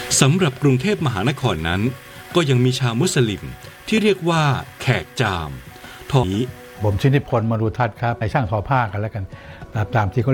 สำหรับกรุงเทพมหานครนั้นก็ยังมีชาวมุสลิมที่เรียกว่าแขกจามทอนี้ผมชื่อนิพนธ์ มรูทัศน์ครับในช่างทอผ้ากันแล้วกันตามที่เขา